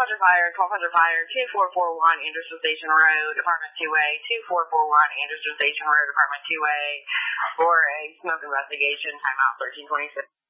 fire, 1200 fire, 2441 Anderson Station Road, Apartment 2A, 2441 Anderson Station Road, Apartment 2A, for a smoke investigation, timeout 1326.